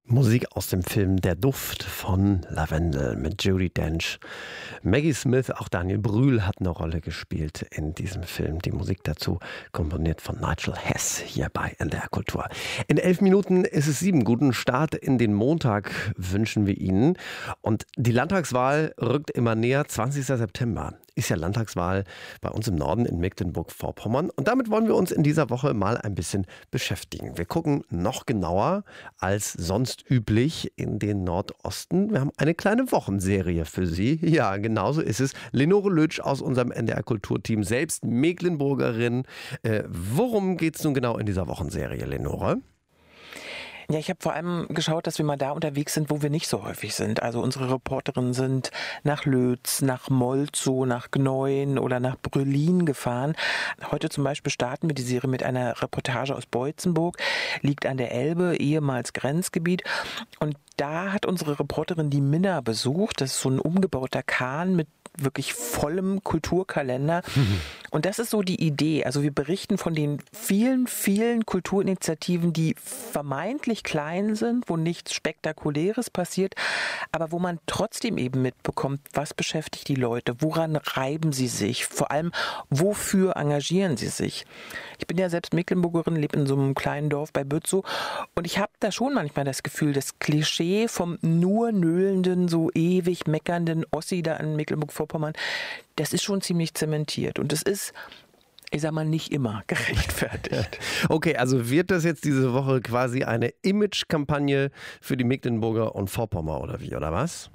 Musik aus dem Film Der Duft von Lavendel mit Judi Dench. Maggie Smith, auch Daniel Brühl hat eine Rolle gespielt in diesem Film. Die Musik dazu komponiert von Nigel Hess hier bei NDR Kultur. In 11 Minuten ist es 7. Guten Start in den Montag wünschen wir Ihnen. Und die Landtagswahl rückt immer näher. 20. September ist ja Landtagswahl bei uns im Norden in Mecklenburg-Vorpommern. Und damit wollen wir uns in dieser Woche mal ein bisschen beschäftigen. Wir gucken noch genauer als sonst üblich in den Nordosten. Wir haben eine kleine Wochenserie für Sie. Ja, genauso ist es. Lenore Lötsch aus unserem NDR Kulturteam, selbst Mecklenburgerin. Worum geht es nun genau in dieser Wochenserie, Lenore? Ja, ich habe vor allem geschaut, dass wir mal da unterwegs sind, wo wir nicht so häufig sind. Also unsere Reporterinnen sind nach Lötz, nach Molzow, nach Gneuen oder nach Brülin gefahren. Heute zum Beispiel starten wir die Serie mit einer Reportage aus Boitzenburg, liegt an der Elbe, ehemals Grenzgebiet. Und da hat unsere Reporterin die Minna besucht. Das ist so ein umgebauter Kahn mit wirklich vollem Kulturkalender. Und das ist so die Idee. Also wir berichten von den vielen, vielen Kulturinitiativen, die vermeintlich klein sind, wo nichts Spektakuläres passiert, aber wo man trotzdem eben mitbekommt, was beschäftigt die Leute, woran reiben sie sich, vor allem wofür engagieren sie sich. Ich bin ja selbst Mecklenburgerin, lebe in so einem kleinen Dorf bei Bützow und ich habe da schon manchmal das Gefühl, das Klischee vom nur nöhlenden, so ewig meckernden Ossi da in Mecklenburg-Vorpommern, das ist schon ziemlich zementiert und es ist, ich sag mal, nicht immer gerechtfertigt. Okay, also wird das jetzt diese Woche quasi eine Image-Kampagne für die Mecklenburger und Vorpommer oder wie, oder was?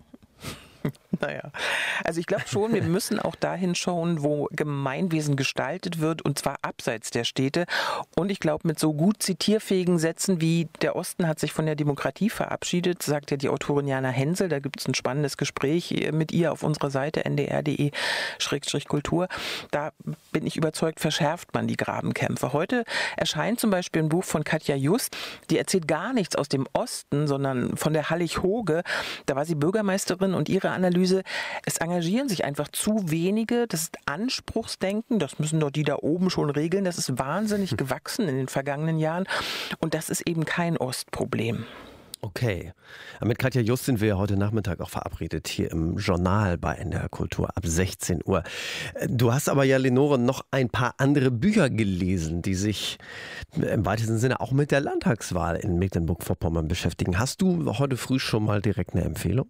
Naja, also ich glaube schon, wir müssen auch dahin schauen, wo Gemeinwesen gestaltet wird und zwar abseits der Städte. Und ich glaube, mit so gut zitierfähigen Sätzen wie der Osten hat sich von der Demokratie verabschiedet, sagt ja die Autorin Jana Hensel. Da gibt es ein spannendes Gespräch mit ihr auf unserer Seite ndr.de/kultur. Da bin ich überzeugt, verschärft man die Grabenkämpfe. Heute erscheint zum Beispiel ein Buch von Katja Just, die erzählt gar nichts aus dem Osten, sondern von der Hallig-Hoge. Da war sie Bürgermeisterin und ihre Analyse: Es engagieren sich einfach zu wenige, das ist Anspruchsdenken, das müssen doch die da oben schon regeln, das ist wahnsinnig gewachsen in den vergangenen Jahren und das ist eben kein Ostproblem. Okay, mit Katja Just sind wir ja heute Nachmittag auch verabredet hier im Journal bei NDR Kultur ab 16 Uhr. Du hast aber ja, Lenore, noch ein paar andere Bücher gelesen, die sich im weitesten Sinne auch mit der Landtagswahl in Mecklenburg-Vorpommern beschäftigen. Hast du heute früh schon mal direkt eine Empfehlung?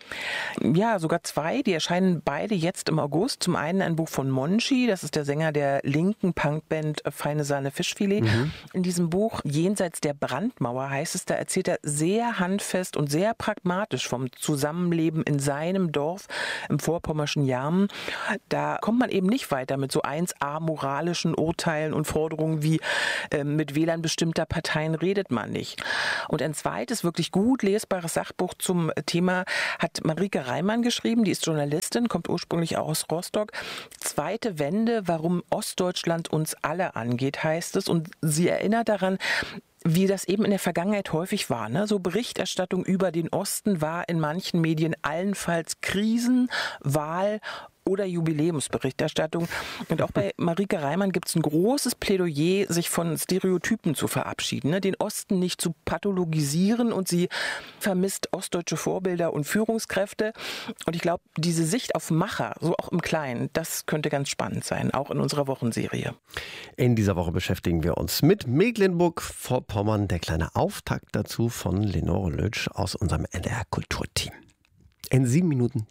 Ja, sogar 2. Die erscheinen beide jetzt im August. Zum einen ein Buch von Monchi, das ist der Sänger der linken Punkband Feine Sahne Fischfilet. In diesem Buch Jenseits der Brandmauer heißt es, da erzählt er sehr handfest und sehr pragmatisch vom Zusammenleben in seinem Dorf im vorpommerschen Jarmen. Da kommt man eben nicht weiter mit so 1a moralischen Urteilen und Forderungen wie mit Wählern bestimmter Parteien redet man nicht. Und ein zweites, wirklich gut lesbares Sachbuch zum Thema hat Marike Reimann geschrieben, die ist Journalistin, kommt ursprünglich aus Rostock. Zweite Wende, warum Ostdeutschland uns alle angeht, heißt es. Und sie erinnert daran, wie das eben in der Vergangenheit häufig war. Ne? So Berichterstattung über den Osten war in manchen Medien allenfalls Krisen, Wahl oder Jubiläumsberichterstattung. Und auch bei Marike Reimann gibt es ein großes Plädoyer, sich von Stereotypen zu verabschieden, ne? Den Osten nicht zu pathologisieren, und sie vermisst ostdeutsche Vorbilder und Führungskräfte. Und ich glaube, diese Sicht auf Macher, so auch im Kleinen, das könnte ganz spannend sein, auch in unserer Wochenserie. In dieser Woche beschäftigen wir uns mit Mecklenburg-Vorpommern. Der kleine Auftakt dazu von Lenore Lötsch aus unserem NDR Kulturteam. In 7 Minuten